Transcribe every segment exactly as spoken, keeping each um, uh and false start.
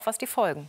was die Folgen.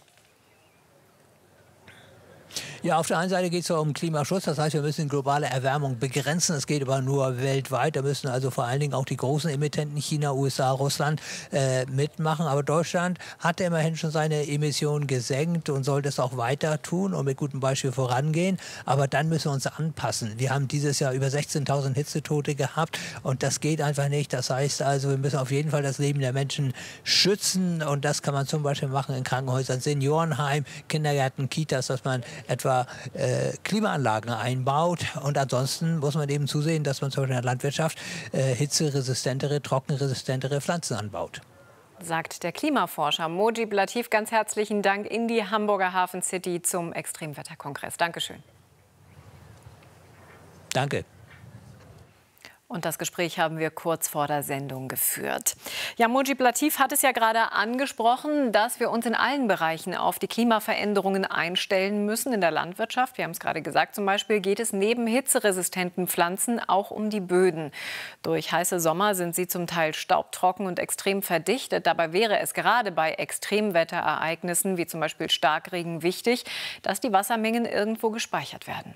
Ja, auf der einen Seite geht es um Klimaschutz, das heißt, wir müssen globale Erwärmung begrenzen. Das geht aber nur weltweit. Da müssen also vor allen Dingen auch die großen Emittenten China, U S A, Russland äh, mitmachen. Aber Deutschland hat immerhin schon seine Emissionen gesenkt und sollte es auch weiter tun und mit gutem Beispiel vorangehen. Aber dann müssen wir uns anpassen. Wir haben dieses Jahr über sechzehntausend Hitzetote gehabt und das geht einfach nicht. Das heißt also, wir müssen auf jeden Fall das Leben der Menschen schützen und das kann man zum Beispiel machen in Krankenhäusern, Seniorenheim, Kindergärten, Kitas, dass man etwa Äh, Klimaanlagen einbaut. Und ansonsten muss man eben zusehen, dass man zum Beispiel in der Landwirtschaft äh, hitzeresistentere, trockenresistentere Pflanzen anbaut. Sagt der Klimaforscher Mojib Latif. Ganz herzlichen Dank in die Hamburger Hafen City zum Extremwetterkongress. Dankeschön. Danke. Und das Gespräch haben wir kurz vor der Sendung geführt. Ja, Mojib Latif hat es ja gerade angesprochen, dass wir uns in allen Bereichen auf die Klimaveränderungen einstellen müssen. In der Landwirtschaft, wir haben es gerade gesagt, zum Beispiel geht es neben hitzeresistenten Pflanzen auch um die Böden. Durch heiße Sommer sind sie zum Teil staubtrocken und extrem verdichtet. Dabei wäre es gerade bei Extremwetterereignissen wie zum Beispiel Starkregen wichtig, dass die Wassermengen irgendwo gespeichert werden.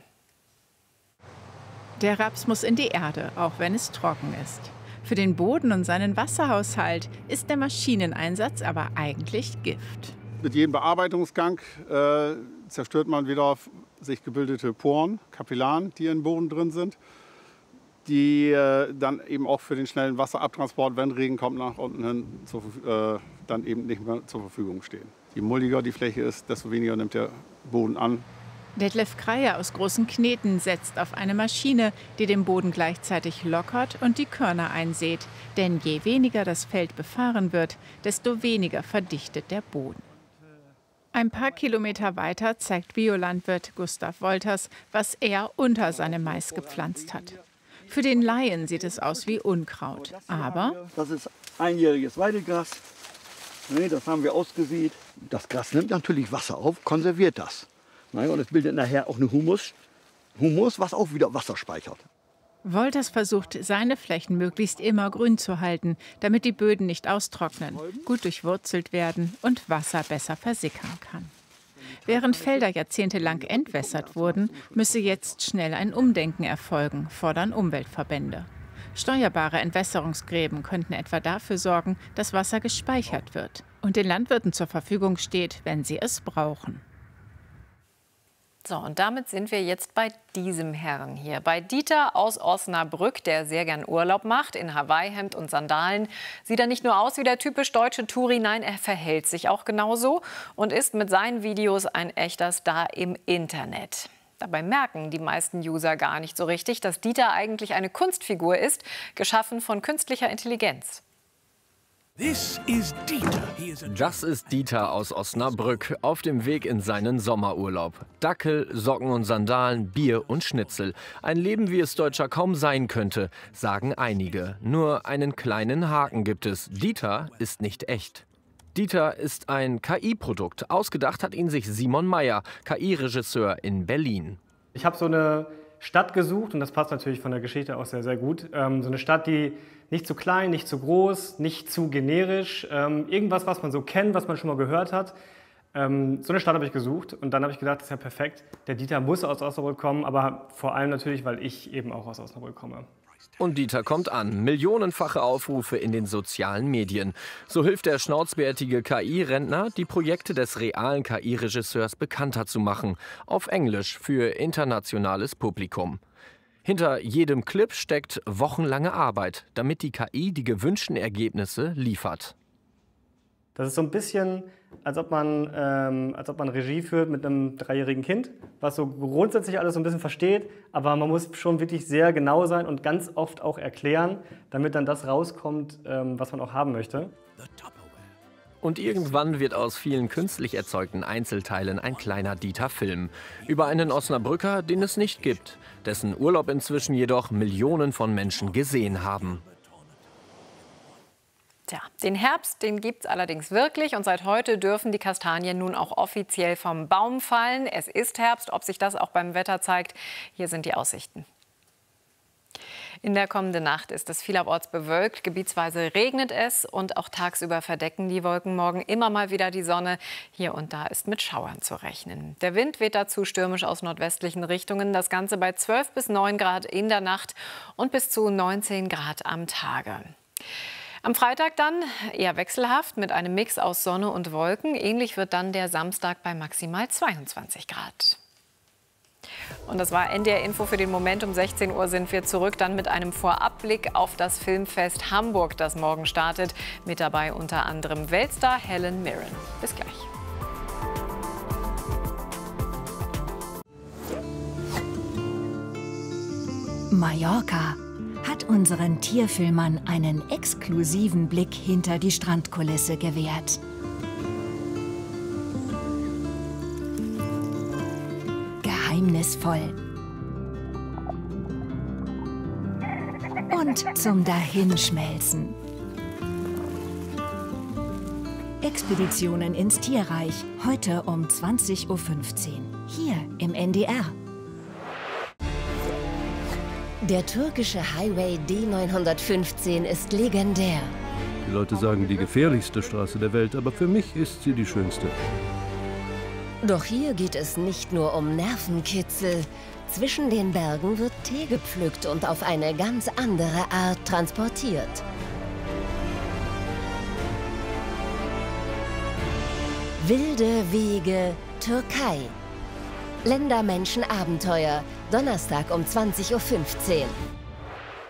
Der Raps muss in die Erde, auch wenn es trocken ist. Für den Boden und seinen Wasserhaushalt ist der Maschineneinsatz aber eigentlich Gift. Mit jedem Bearbeitungsgang äh, zerstört man wieder sich gebildete Poren, Kapillaren, die im Boden drin sind, die äh, dann eben auch für den schnellen Wasserabtransport, wenn Regen kommt, nach unten hin zu, äh, dann eben nicht mehr zur Verfügung stehen. Je muldiger die Fläche ist, desto weniger nimmt der Boden an. Detlef Kreier aus Großen Kneten setzt auf eine Maschine, die den Boden gleichzeitig lockert und die Körner einsät. Denn je weniger das Feld befahren wird, desto weniger verdichtet der Boden. Ein paar Kilometer weiter zeigt Biolandwirt Gustav Wolters, was er unter seinem Mais gepflanzt hat. Für den Laien sieht es aus wie Unkraut, aber... Das ist einjähriges Weidelgras. Das haben wir ausgesät. Das Gras nimmt natürlich Wasser auf, konserviert das. Und es bildet nachher auch eine Humus, Humus, was auch wieder Wasser speichert. Wolters versucht, seine Flächen möglichst immer grün zu halten, damit die Böden nicht austrocknen, gut durchwurzelt werden und Wasser besser versickern kann. Während Felder jahrzehntelang entwässert wurden, müsse jetzt schnell ein Umdenken erfolgen, fordern Umweltverbände. Steuerbare Entwässerungsgräben könnten etwa dafür sorgen, dass Wasser gespeichert wird und den Landwirten zur Verfügung steht, wenn sie es brauchen. So, und damit sind wir jetzt bei diesem Herrn hier, bei Dieter aus Osnabrück, der sehr gern Urlaub macht, in Hawaii-Hemd und Sandalen. Sieht er nicht nur aus wie der typisch deutsche Touri, nein, er verhält sich auch genauso und ist mit seinen Videos ein echter Star im Internet. Dabei merken die meisten User gar nicht so richtig, dass Dieter eigentlich eine Kunstfigur ist, geschaffen von künstlicher Intelligenz. Das ist Dieter aus Osnabrück auf dem Weg in seinen Sommerurlaub. Dackel, Socken und Sandalen, Bier und Schnitzel. Ein Leben, wie es Deutscher kaum sein könnte, sagen einige. Nur einen kleinen Haken gibt es. Dieter ist nicht echt. Dieter ist ein K I-Produkt. Ausgedacht hat ihn sich Simon Meyer, K I-Regisseur in Berlin. Ich habe so eine Stadt gesucht, und das passt natürlich von der Geschichte aus sehr, sehr gut. Ähm, so eine Stadt, die nicht zu klein, nicht zu groß, nicht zu generisch. Ähm, irgendwas, was man so kennt, was man schon mal gehört hat. Ähm, so eine Stadt habe ich gesucht und dann habe ich gedacht, das ist ja perfekt. Der Dieter muss aus Osnabrück kommen, aber vor allem natürlich, weil ich eben auch aus Osnabrück komme. Und Dieter kommt an. Millionenfache Aufrufe in den sozialen Medien. So hilft der schnauzbärtige K I-Rentner, die Projekte des realen K I-Regisseurs bekannter zu machen. Auf Englisch für internationales Publikum. Hinter jedem Clip steckt wochenlange Arbeit, damit die K I die gewünschten Ergebnisse liefert. Das ist so ein bisschen, als ob man, ähm, als ob man Regie führt mit einem dreijährigen Kind, was so grundsätzlich alles so ein bisschen versteht, aber man muss schon wirklich sehr genau sein und ganz oft auch erklären, damit dann das rauskommt, ähm, was man auch haben möchte. Und irgendwann wird aus vielen künstlich erzeugten Einzelteilen ein kleiner Dieter-Film. Über einen Osnabrücker, den es nicht gibt, dessen Urlaub inzwischen jedoch Millionen von Menschen gesehen haben. Tja, den Herbst, den gibt es allerdings wirklich und seit heute dürfen die Kastanien nun auch offiziell vom Baum fallen. Es ist Herbst, ob sich das auch beim Wetter zeigt, hier sind die Aussichten. In der kommenden Nacht ist es vielerorts bewölkt, gebietsweise regnet es und auch tagsüber verdecken die Wolken morgen immer mal wieder die Sonne. Hier und da ist mit Schauern zu rechnen. Der Wind weht dazu stürmisch aus nordwestlichen Richtungen. Das Ganze bei zwölf bis neun Grad in der Nacht und bis zu neunzehn Grad am Tage. Am Freitag dann eher wechselhaft mit einem Mix aus Sonne und Wolken. Ähnlich wird dann der Samstag bei maximal zweiundzwanzig Grad. Und das war N D R Info für den Moment. Um sechzehn Uhr sind wir zurück, dann mit einem Vorabblick auf das Filmfest Hamburg, das morgen startet. Mit dabei unter anderem Weltstar Helen Mirren. Bis gleich. Mallorca hat unseren Tierfilmern einen exklusiven Blick hinter die Strandkulisse gewährt. Geheimnisvoll und zum Dahinschmelzen. Expeditionen ins Tierreich, heute um zwanzig Uhr fünfzehn, hier im N D R. Der türkische Highway D neunhundertfünfzehn ist legendär. Die Leute sagen, die gefährlichste Straße der Welt, aber für mich ist sie die schönste. Doch hier geht es nicht nur um Nervenkitzel. Zwischen den Bergen wird Tee gepflückt und auf eine ganz andere Art transportiert. Wilde Wege, Türkei. Länder, Menschen, Abenteuer. Donnerstag um zwanzig Uhr fünfzehn.